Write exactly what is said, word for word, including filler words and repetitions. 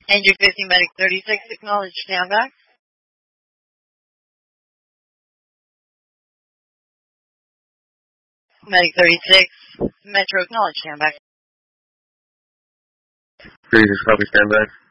Andrew fifty, Medic thirty-six, acknowledge stand back. Medic thirty-six, Metro, acknowledge stand back. thirty-six, copy, stand back.